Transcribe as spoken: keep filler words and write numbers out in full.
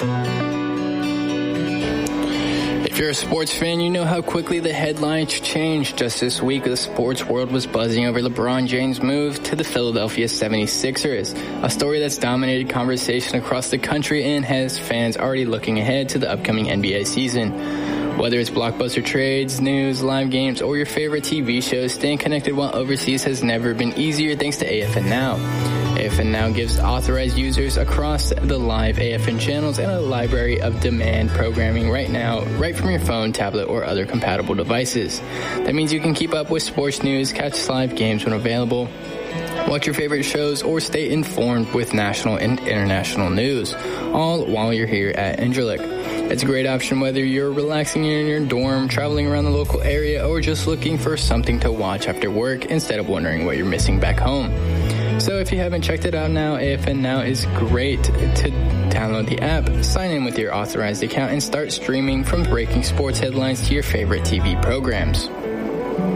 If you're a sports fan, you know how quickly the headlines change. Just this week, the sports world was buzzing over LeBron James' move to the Philadelphia seventy-sixers, a story that's dominated conversation across the country and has fans already looking ahead to the upcoming N B A season. Whether it's blockbuster trades, news, live games, or your favorite T V shows, staying connected while overseas has never been easier thanks to A F N Now. A F N Now gives authorized users across the live A F N channels and a library of demand programming right now, right from your phone, tablet, or other compatible devices. That means you can keep up with sports news, catch live games when available, watch your favorite shows, or stay informed with national and international news, all while you're here at Incirlik. It's a great option whether you're relaxing in your dorm, traveling around the local area, or just looking for something to watch after work instead of wondering what you're missing back home. So if you haven't checked it out now, A F N Now is great to download the app, sign in with your authorized account, and start streaming from breaking sports headlines to your favorite T V programs.